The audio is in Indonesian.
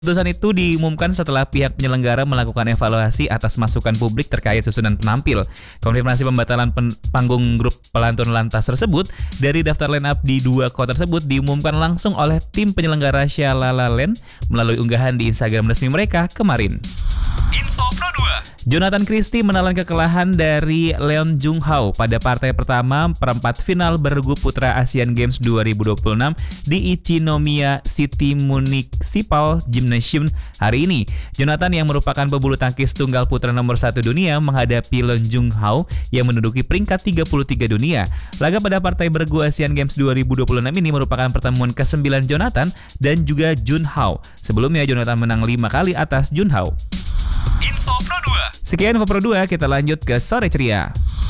Keputusan itu diumumkan setelah pihak penyelenggara melakukan evaluasi atas masukan publik terkait susunan penampil. Konfirmasi pembatalan panggung grup pelantun lantas tersebut dari daftar line up di 2 kota tersebut diumumkan langsung oleh tim penyelenggara Shalalaland melalui unggahan di Instagram resmi mereka kemarin. Info Pro 2. Jonathan Christie menelan kekalahan dari Leon Jung Hao pada partai pertama perempat final bergu putra Asian Games 2026 di Ichinomiya City Municipal Gymnasium hari ini. Jonathan yang merupakan pebulu tangkis tunggal putra nomor 1 dunia menghadapi Leon Jung Hao yang menduduki peringkat 33 dunia. Laga pada partai bergu Asian Games 2026 ini merupakan pertemuan ke-9 Jonathan dan juga Jun Hao. Sebelumnya Jonathan menang 5 kali atas Jun Hao. Info Pro 2. Sekian Info Pro 2, kita lanjut ke Sore Ceria.